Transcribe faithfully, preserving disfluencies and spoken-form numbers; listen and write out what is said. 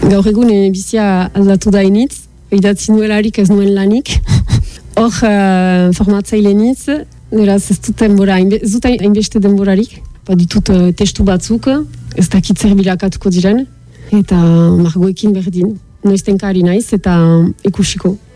Gaur egun e, bizia aldatu da initz, idatzi nuelarik ez nuen lanik. Hor uh, formatzaile nitz, beraz ez dut denbora, ez dut hainbeste denborarik. Baditut uh, testu batzuk, ez dakit zer bilakatuko diren, eta margoekin berdin. Noiztenka ari naiz eta ikusiko.